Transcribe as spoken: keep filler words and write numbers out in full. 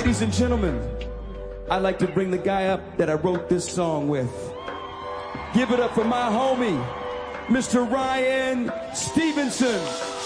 Ladies and gentlemen, I'd like to bring the guy up that I wrote this song with. Give it up for my homie, Mister Ryan Stevenson.